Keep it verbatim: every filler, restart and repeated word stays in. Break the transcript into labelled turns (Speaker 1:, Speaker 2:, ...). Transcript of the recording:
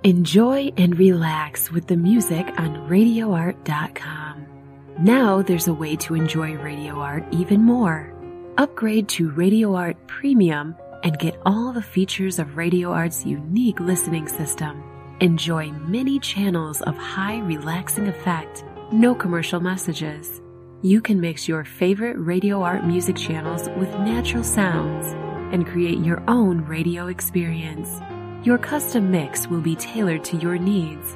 Speaker 1: Enjoy and relax with the music on radio art dot com. Now there's a way to enjoy Radio Art even more. Upgrade to Radio Art Premium and get all the features of Radio Art's unique listening system. Enjoy many channels of high relaxing effect, no commercial messages. You can mix your favorite Radio Art music channels with natural sounds and create your own radio experience. Your custom mix will be tailored to your needs.